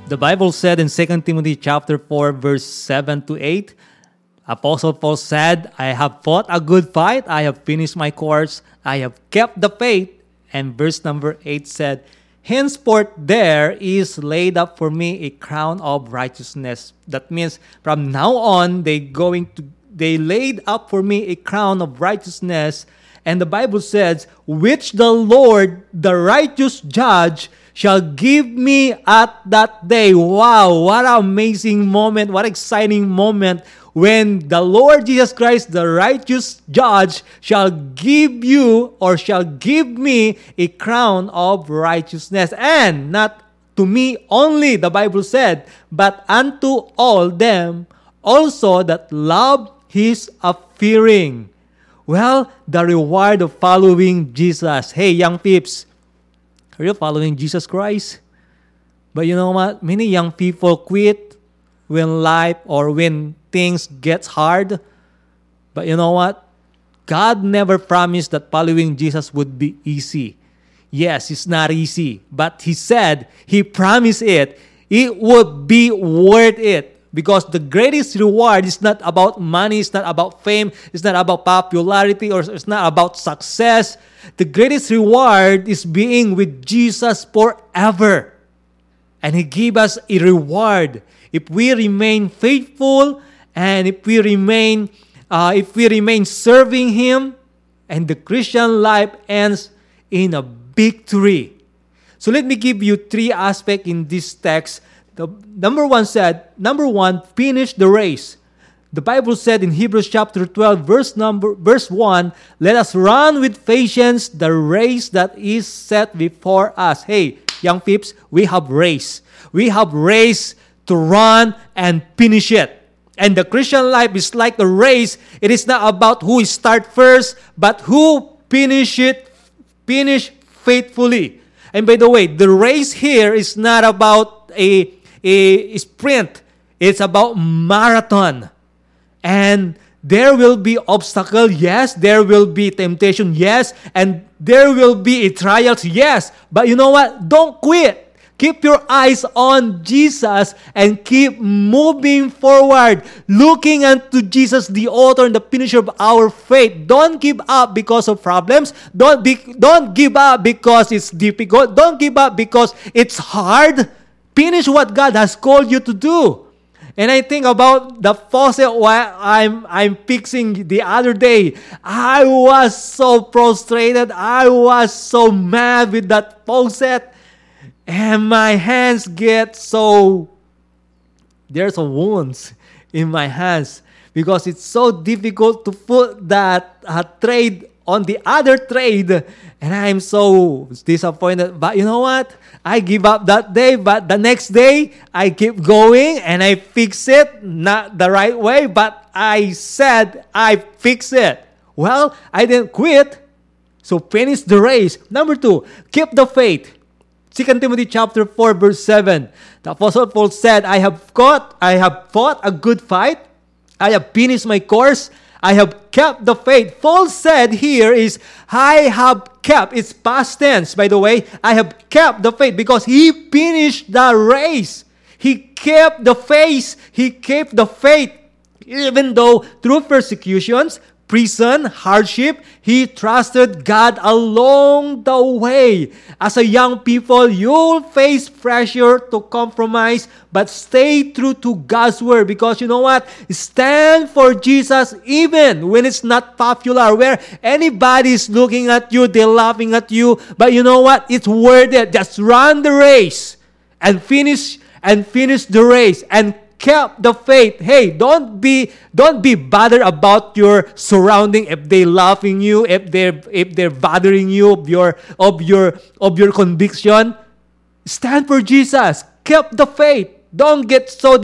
The Bible said in 2 Timothy chapter 4, verse 7 to 8, Apostle Paul said, I have fought a good fight, I have finished my course, I have kept the faith. And verse number 8 said, henceforth there is laid up for me a crown of righteousness. That means from now on, they laid up for me a crown of righteousness. And the Bible says, which the Lord, the righteous judge, shall give me at that day. Wow, what an amazing moment, what exciting moment when the Lord Jesus Christ, the righteous judge, shall give you or shall give me a crown of righteousness. And not to me only, the Bible said, but unto all them also that love his appearing. Well, the reward of following Jesus. Hey, young peeps, are you following Jesus Christ? But you know what? Many young people quit when life or when things gets hard. But you know what? God never promised that following Jesus would be easy. Yes, it's not easy. But He said, He promised it. It would be worth it. Because the greatest reward is not about money, it's not about fame, it's not about popularity, or it's not about success. The greatest reward is being with Jesus forever. And He gave us a reward if we remain faithful and if we remain serving Him, and the Christian life ends in a victory. So let me give you three aspects in this text. The number one, finish the race. The Bible said in Hebrews chapter 12, verse 1, let us run with patience the race that is set before us. Hey, young peeps, we have race. We have race to run and finish it. And the Christian life is like a race. It is not about who start first, but who finish faithfully. And by the way, the race here is not about a sprint. It's about marathon. And there will be obstacle, yes. There will be temptation, yes. And there will be trials, yes. But you know what? Don't quit. Keep your eyes on Jesus and keep moving forward, looking unto Jesus, the author and the finisher of our faith. Don't give up because of problems. Don't give up because it's difficult. Don't give up because it's hard. Finish what God has called you to do. And I think about the faucet while I'm fixing the other day. I was so frustrated. I was so mad with that faucet. And my hands get so... There's a wounds in my hands. Because it's so difficult to put that trade on the other trade. And I'm so disappointed. But you know what? I give up that day, but the next day, I keep going and I fix it. Not the right way, but I said I fix it. Well, I didn't quit. So finish the race. Number two, keep the faith. 2 Timothy chapter 4, verse 7. The Apostle Paul said, I have fought a good fight. I have finished my course. I have kept the faith. Paul said here is, I have kept. It's past tense, by the way. I have kept the faith because he finished the race. He kept the faith. He kept the faith. Even though through persecutions, prison, hardship, he trusted God along the way. As a young people, you'll face pressure to compromise, but stay true to God's word because you know what? Stand for Jesus even when it's not popular, where anybody's looking at you, they're laughing at you, but you know what? It's worth it. Just run the race and finish the race and kept the faith. Hey, don't be bothered about your surrounding if they laughing you, if they're bothering you of your conviction. Stand for Jesus. Keep the faith. Don't get so